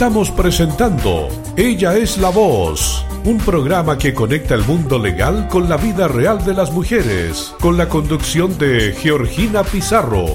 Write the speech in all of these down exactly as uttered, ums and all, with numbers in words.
Estamos presentando Ella es la Voz, un programa que conecta el mundo legal con la vida real de las mujeres, con la conducción de Georgina Pizarro.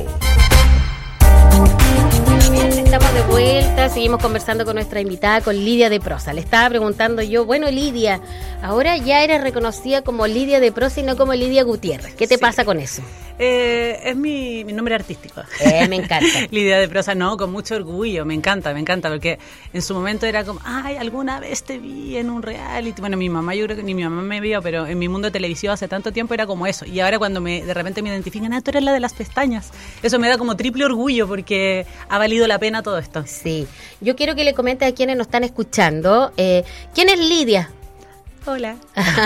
Estamos de vuelta, seguimos conversando con nuestra invitada, con Lidia de Prosa. Le estaba preguntando yo, bueno, Lidia, ahora ya eres reconocida como Lidia de Prosa y no como Lidia Gutiérrez. ¿Qué te sí. pasa con eso? Eh, es mi, mi nombre artístico. Eh, me encanta. Lidia de Prosa, no, con mucho orgullo, me encanta, me encanta, porque en su momento era como, ay, alguna vez te vi en un reality. Bueno, mi mamá, yo creo que ni mi mamá me vio, pero en mi mundo televisivo hace tanto tiempo era como eso. Y ahora cuando me de repente me identifican, ah, tú eres la de las pestañas, eso me da como triple orgullo porque ha valido la pena todo esto. Sí, yo quiero que le comente a quienes nos están escuchando, eh, ¿quién es Lidia? Hola,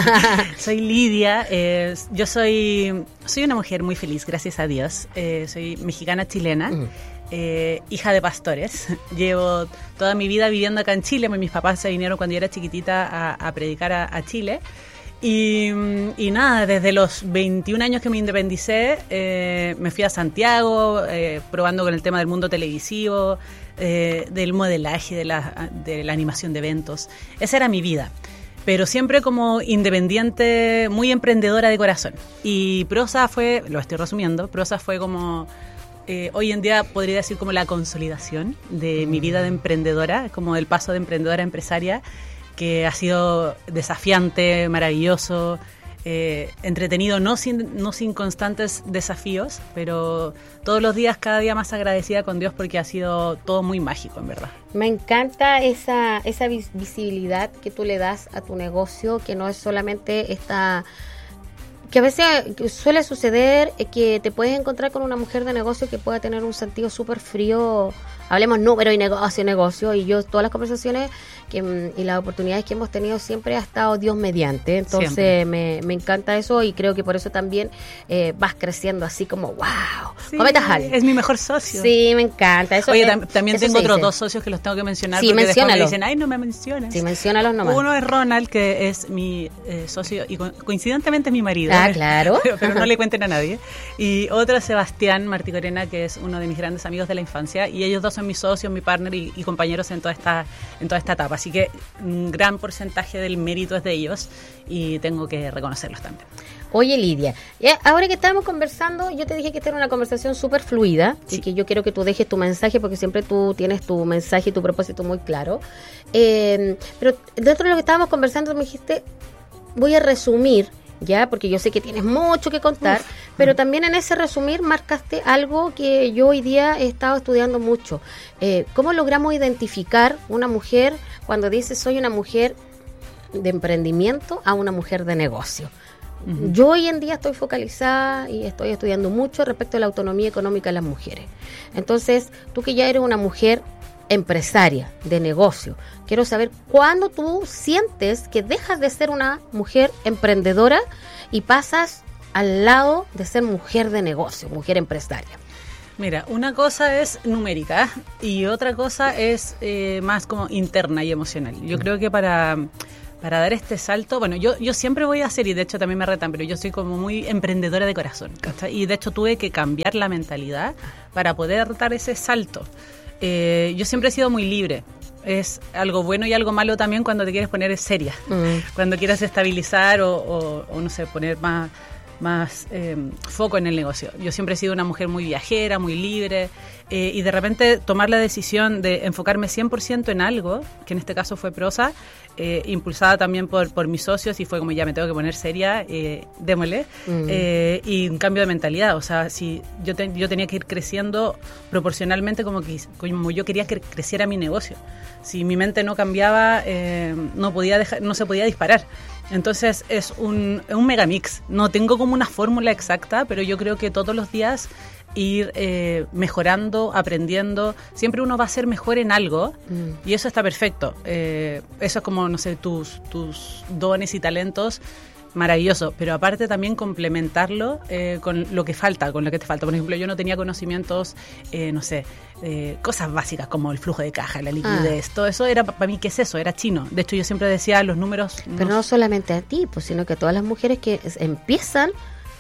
soy Lidia, eh, yo soy soy una mujer muy feliz, gracias a Dios, eh, soy mexicana chilena, mm. eh, hija de pastores, llevo toda mi vida viviendo acá en Chile, mis papás se vinieron cuando yo era chiquitita a, a predicar a, a Chile. Y, y nada, desde los veintiún años que me independicé, eh, me fui a Santiago, eh, probando con el tema del mundo televisivo, eh, del modelaje, de la, de la animación de eventos. Esa era mi vida, pero siempre como independiente, muy emprendedora de corazón. Y Prosa fue, lo estoy resumiendo, Prosa fue como... Eh, hoy en día podría decir como la consolidación de mi vida de emprendedora, como el paso de emprendedora a empresaria, que ha sido desafiante, maravilloso, eh, entretenido, no sin, no sin constantes desafíos, pero todos los días, cada día más agradecida con Dios porque ha sido todo muy mágico, en verdad. Me encanta esa, esa vis- visibilidad que tú le das a tu negocio, que no es solamente esta... que a veces suele suceder que te puedes encontrar con una mujer de negocio que pueda tener un sentido súper frío. Hablemos número y negocio, negocio, y yo todas las conversaciones que, y las oportunidades que hemos tenido siempre ha estado Dios mediante, entonces me, me encanta eso y creo que por eso también eh, vas creciendo así como wow, sí, cometas algo. Es mi mejor socio. Sí, me encanta. Eso Oye, es, tam- también eso tengo otros dos socios que los tengo que mencionar, sí, porque después me menciónalos. dicen, ay, no me mencionas. Sí, menciónalos nomás. Uno es Ronald, que es mi eh, socio y co- coincidentemente es mi marido. Ah, claro. Pero, pero no le cuenten a nadie. Y otro es Sebastián Martí Corena, que es uno de mis grandes amigos de la infancia, y ellos dos son mis socios, mi partner y, y compañeros en toda esta en toda esta etapa. Así que un gran porcentaje del mérito es de ellos y tengo que reconocerlos también. Oye, Lidia, ya, ahora que estábamos conversando, yo te dije que esta era una conversación súper fluida, sí. Y que yo quiero que tú dejes tu mensaje, porque siempre tú tienes tu mensaje y tu propósito muy claro. Eh, pero dentro de lo que estábamos conversando, me dijiste, voy a resumir, ya, porque yo sé que tienes mucho que contar, Uf. pero también en ese resumir marcaste algo que yo hoy día he estado estudiando mucho. Eh, ¿Cómo logramos identificar una mujer cuando dice soy una mujer de emprendimiento a una mujer de negocio? Uh-huh. Yo hoy en día estoy focalizada y estoy estudiando mucho respecto a la autonomía económica de las mujeres. Entonces, tú que ya eres una mujer empresaria de negocio, quiero saber cuándo tú sientes que dejas de ser una mujer emprendedora y pasas al lado de ser mujer de negocio, mujer empresaria. Mira, una cosa es numérica y otra cosa es eh, más como interna y emocional. Yo mm. creo que para... Para dar este salto, bueno, yo yo siempre voy a hacer, y de hecho también me retan, pero yo soy como muy emprendedora de corazón, ¿cachai? Y de hecho tuve que cambiar la mentalidad para poder dar ese salto. Eh, yo siempre he sido muy libre. Es algo bueno y algo malo también cuando te quieres poner seria, mm. cuando quieras estabilizar o, o, o no sé, poner más, más eh, foco en el negocio. Yo siempre he sido una mujer muy viajera, muy libre, eh, y de repente tomar la decisión de enfocarme cien por ciento en algo, que en este caso fue Prosa, eh, impulsada también por, por mis socios, y fue como ya me tengo que poner seria, eh, démosle, mm. eh, y un cambio de mentalidad. O sea, si yo, te, yo tenía que ir creciendo proporcionalmente como, que, como yo quería que creciera mi negocio. Si mi mente no cambiaba, eh, no, podía dejar, no se podía disparar. Entonces es un, un megamix. No tengo como una fórmula exacta, pero yo creo que todos los días ir eh, mejorando, aprendiendo. Siempre uno va a ser mejor en algo mm. y eso está perfecto. Eh, eso es como, no sé, tus, tus dones y talentos, maravilloso. Pero aparte también complementarlo eh, con lo que falta, con lo que te falta. Por ejemplo, yo no tenía conocimientos, eh, no sé, eh, cosas básicas como el flujo de caja, la liquidez. Ah. Todo eso era, para mí, ¿qué es eso? Era chino. De hecho, yo siempre decía los números... Pero no, no solamente a ti, pues, sino que a todas las mujeres que empiezan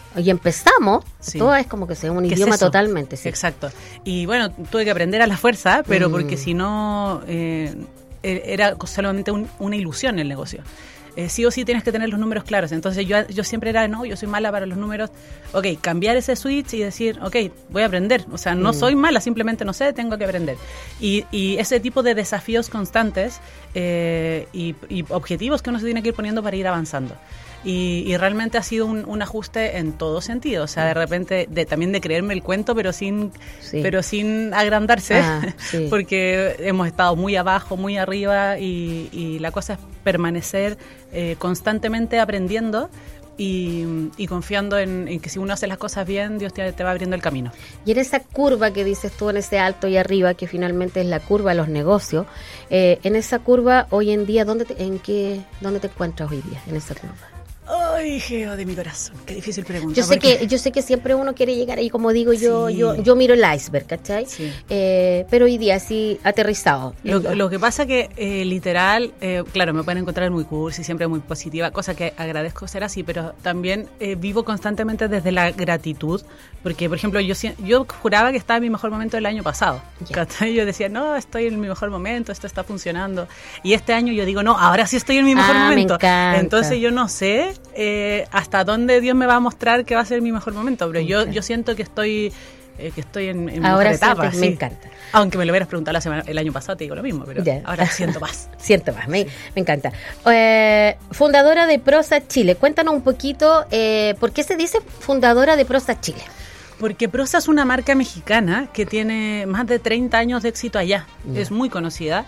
y empezamos, Sí. todo es como que sea un ¿Qué es idioma eso? totalmente. Sí. Exacto. Y bueno, tuve que aprender a la fuerza, pero Mm. porque si no, eh, era solamente un- una ilusión el negocio. Eh, sí o sí tienes que tener los números claros. Entonces yo, yo siempre era, no, yo soy mala para los números. Ok, cambiar ese switch y decir, ok, voy a aprender. O sea, no Mm. soy mala, simplemente no sé, tengo que aprender. Y, y ese tipo de desafíos constantes eh, y, y objetivos que uno se tiene que ir poniendo para ir avanzando. Y, y realmente ha sido un, un ajuste en todo sentido. O sea, de repente, de, también de creerme el cuento, pero sin, Sí. pero sin agrandarse, Ah, sí. porque hemos estado muy abajo, muy arriba, y, y la cosa es permanecer eh, constantemente aprendiendo y, y confiando en, en que si uno hace las cosas bien, Dios te, te va abriendo el camino. Y en esa curva que dices tú, en ese alto y arriba, que finalmente es la curva de los negocios, eh, en esa curva, hoy en día, ¿dónde te, en qué, ¿dónde te encuentras hoy día, en esa curva? Ay, Geo de mi corazón, qué difícil pregunta. Yo sé porque- que yo sé que siempre uno quiere llegar ahí, como digo yo, Sí. yo yo miro el iceberg, ¿cachai? Sí. Eh, pero hoy día sí aterrizado. Lo, lo que pasa que eh, literal, eh, claro, me pueden encontrar muy cursi, siempre muy positiva, cosa que agradezco ser así, pero también eh, vivo constantemente desde la gratitud, porque por ejemplo yo si- yo juraba que estaba en mi mejor momento del año pasado. Ya. ¿Cachai? Yo decía, no, estoy en mi mejor momento, esto está funcionando. Y este año yo digo, no, ahora sí estoy en mi mejor Ah, me momento. encanta. Entonces yo no sé eh, hasta dónde Dios me va a mostrar que va a ser mi mejor momento, pero yo, Ok. yo siento que estoy... eh, que estoy en, en mi Ahora mejor etapa. sientes- me sí. encanta. Aunque me lo hubieras preguntado la semana, el año pasado, te digo lo mismo, pero Ya. ahora siento más. Siento más, me, me encanta. Eh, fundadora de Prosa Chile, cuéntanos un poquito, eh, ¿por qué se dice fundadora de Prosa Chile? Porque Prosa es una marca mexicana que tiene más de treinta años de éxito allá. Ya. Es muy conocida.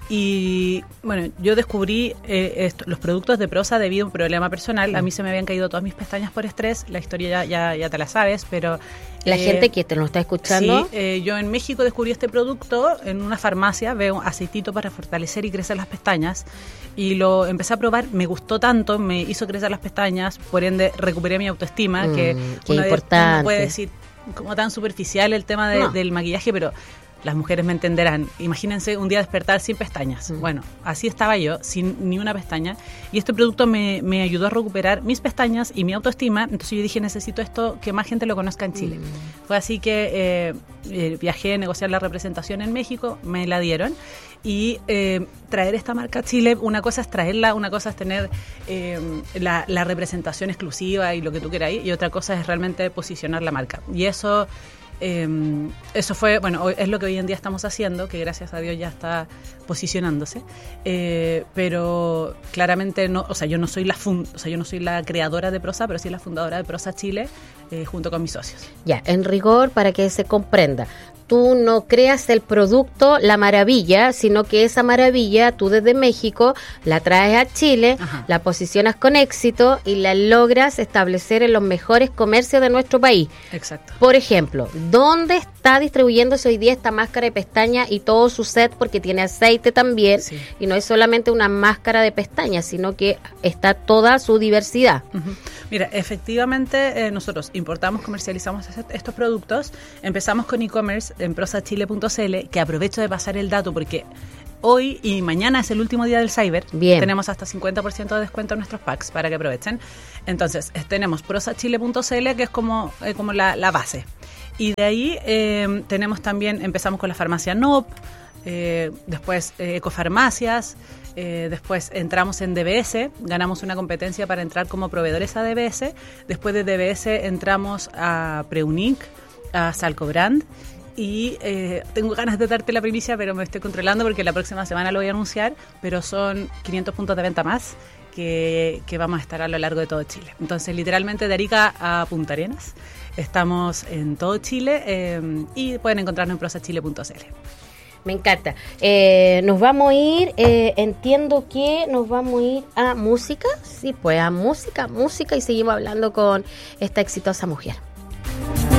Y bueno, yo descubrí eh, esto- los productos de Prosa debido a un problema personal. A mí se me habían caído todas mis pestañas por estrés. La historia ya, ya, ya te la sabes, pero... La eh, gente que te lo está escuchando, Sí, eh, yo en México descubrí este producto en una farmacia, veo un aceitito para fortalecer y crecer las pestañas y lo empecé a probar, me gustó tanto, me hizo crecer las pestañas, por ende recuperé mi autoestima, Mm, que qué uno, importante. uno puede decir como tan superficial el tema de- No. del maquillaje, pero las mujeres me entenderán. Imagínense un día despertar sin pestañas. Mm. Bueno, así estaba yo, sin ni una pestaña. Y este producto me, me ayudó a recuperar mis pestañas y mi autoestima. Entonces yo dije, necesito esto, que más gente lo conozca en Chile. Mm. Fue así que eh, eh, viajé a negociar la representación en México, me la dieron. Y eh, traer esta marca a Chile, una cosa es traerla, una cosa es tener eh, la, la representación exclusiva y lo que tú queráis, y otra cosa es realmente posicionar la marca. Y eso... Eh, eso fue, bueno, hoy- es lo que hoy en día estamos haciendo, que gracias a Dios ya está posicionándose, eh, pero claramente no, o sea, yo no soy la fun, o sea, yo no soy la creadora de Prosa, pero sí la fundadora de Prosa Chile, eh, junto con mis socios. ya, en rigor, para que se comprenda, tú no creas el producto, la maravilla, sino que esa maravilla tú desde México la traes a Chile, Ajá. la posicionas con éxito y la logras establecer en los mejores comercios de nuestro país. Exacto. Por ejemplo, ¿dónde está distribuyéndose hoy día esta máscara de pestañas y todo su set? Porque tiene aceite también, Sí. y no es solamente una máscara de pestañas, sino que está toda su diversidad. Ujú. Mira, efectivamente eh, nosotros importamos, comercializamos est- estos productos, empezamos con e-commerce en prosachile punto c l, que aprovecho de pasar el dato porque hoy y mañana es el último día del Cyber. Bien. Tenemos hasta cincuenta por ciento de descuento en nuestros packs para que aprovechen. Entonces, eh, tenemos prosachile punto c l, que es como, eh, como la, la base. Y de ahí eh, tenemos también, empezamos con la farmacia N O P, eh, después eh, ecofarmacias, eh, después entramos en D B S, ganamos una competencia para entrar como proveedores a D B S, después de D B S entramos a Preunic, a Salcobrand, y eh, tengo ganas de darte la primicia, pero me estoy controlando porque la próxima semana lo voy a anunciar, pero son quinientos puntos de venta más que, que vamos a estar a lo largo de todo Chile. Entonces, literalmente de Arica a Punta Arenas, estamos en todo Chile eh, y pueden encontrarnos en prosachile punto c l. Me encanta. Eh, nos vamos a ir, eh, entiendo que nos vamos a ir a música. Sí, pues a música, música y seguimos hablando con esta exitosa mujer.